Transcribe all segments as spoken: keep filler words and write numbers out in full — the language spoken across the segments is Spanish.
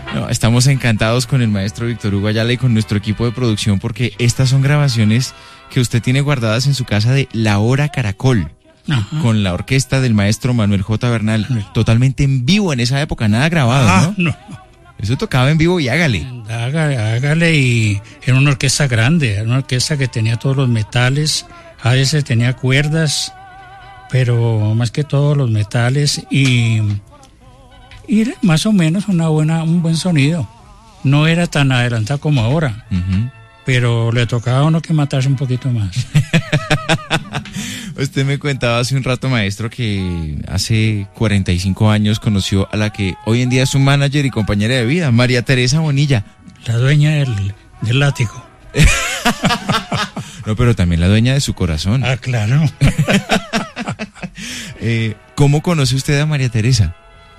No, estamos encantados con el maestro Víctor Hugo Ayala y con nuestro equipo de producción porque estas son grabaciones que usted tiene guardadas en su casa de La Hora Caracol. Ajá. Con la orquesta del maestro Manuel J. Bernal, Ajá. totalmente en vivo en esa época, nada grabado, ah, ¿no? no. Eso tocaba en vivo y hágale. Hágale, hágale y era una orquesta grande, era una orquesta que tenía todos los metales, a veces tenía cuerdas, pero más que todos los metales y, y más o menos una buena, un buen sonido. No era tan adelantado como ahora, uh-huh. pero le tocaba a uno que matarse un poquito más. Usted me contaba hace un rato, maestro, que hace cuarenta y cinco años conoció a la que hoy en día es su manager y compañera de vida, María Teresa Bonilla. La dueña del, del látigo. No, pero también la dueña de su corazón. Ah, claro. eh, ¿Cómo conoce usted a María Teresa?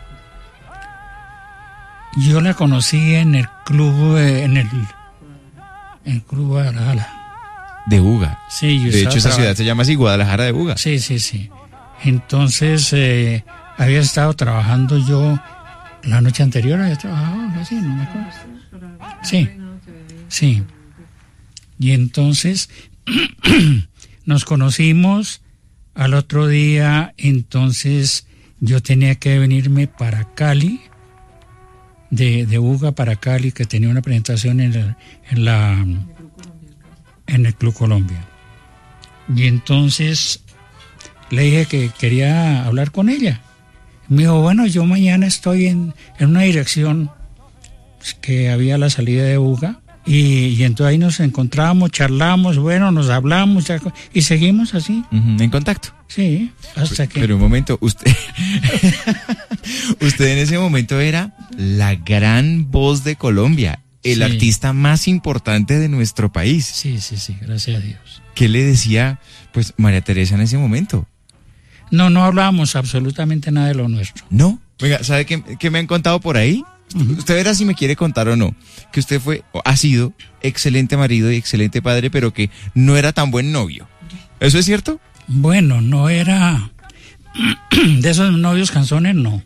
Yo la conocí en el club, en el, en el club Guadalajara. De Buga. Sí, yo de hecho, esa trabajando. ciudad se llama así, Guadalajara de Buga. Sí, sí, sí. Entonces, eh, había estado trabajando yo la noche anterior, había trabajado, así, no me acuerdo. Sí, sí. Y entonces, nos conocimos al otro día, entonces yo tenía que venirme para Cali, de, de Buga para Cali, que tenía una presentación en, el, en la... en el Club Colombia. Y entonces le dije que quería hablar con ella. Me dijo, bueno, yo mañana estoy en, en una dirección que había a la salida de Buga y, y entonces ahí nos encontramos, charlamos, bueno, nos hablamos y seguimos así. Uh-huh, ¿en contacto? Sí, hasta pero, que... Pero un momento, usted... usted en ese momento era la gran voz de Colombia. El sí. artista más importante de nuestro país. Sí, sí, sí, gracias a Dios. ¿Qué le decía, pues, María Teresa en ese momento? No, no hablábamos absolutamente nada de lo nuestro. ¿No? Venga, ¿sabe qué, qué me han contado por ahí? Uh-huh. Usted verá si me quiere contar o no. Que usted fue, ha sido excelente marido y excelente padre, pero que no era tan buen novio. ¿Eso es cierto? Bueno, no era... de esos novios canzones, no.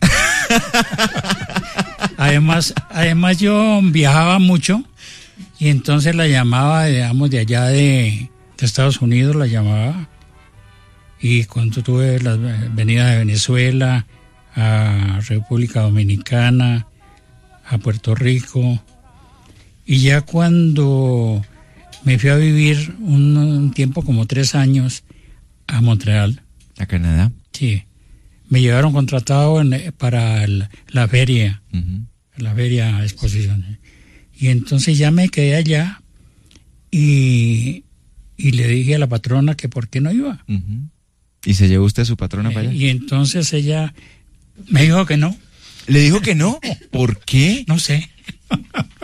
Además, además yo viajaba mucho y entonces la llamaba, digamos, de allá de, de Estados Unidos, la llamaba. Y cuando tuve la venida de Venezuela, a República Dominicana, a Puerto Rico, y ya cuando me fui a vivir un, un tiempo, como tres años, a Montreal. ¿A Canadá? Sí. Me llevaron contratado en, para el, la feria, uh-huh. la feria exposición. Y entonces ya me quedé allá y, y le dije a la patrona que por qué no iba. Uh-huh. ¿Y se llevó usted a su patrona eh, para allá? Y entonces ella me dijo que no. ¿Le dijo que no? ¿Por qué? No sé.